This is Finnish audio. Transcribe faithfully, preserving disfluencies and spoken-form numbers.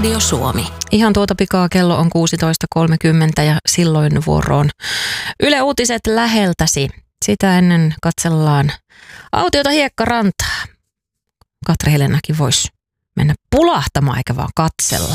Radio Suomi. Ihan tuota pikaa kello on kuusitoista kolmekymmentä ja silloin vuoroon Yle Uutiset läheltäsi. Sitä ennen katsellaan autiota Hiekkarantaa. Katri Helenakin voisi mennä pulahtamaan eikä vaan katsella.